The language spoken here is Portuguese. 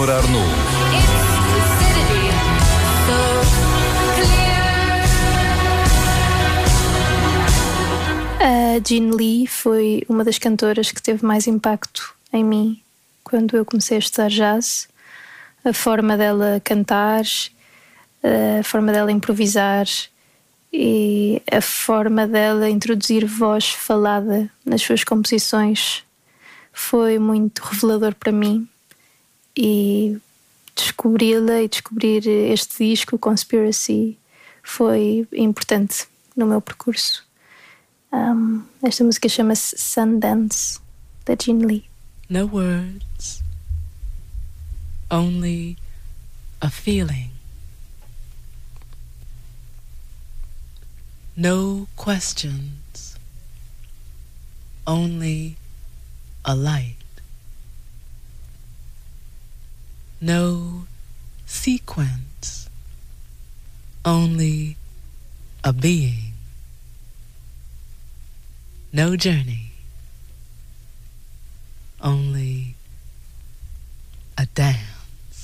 encontrar no A Jean Lee foi uma das cantoras que teve mais impacto em mim quando eu comecei a estudar jazz. A forma dela cantar, a forma dela improvisar e a forma dela introduzir voz falada nas suas composições foi muito revelador para mim. E descobri-la e descobrir este disco, Conspiracy, foi importante no meu percurso. Esta música chama-se Sundance, da Jean Lee. No words, only a feeling. No questions, only a light. No sequence, only a being. No journey, only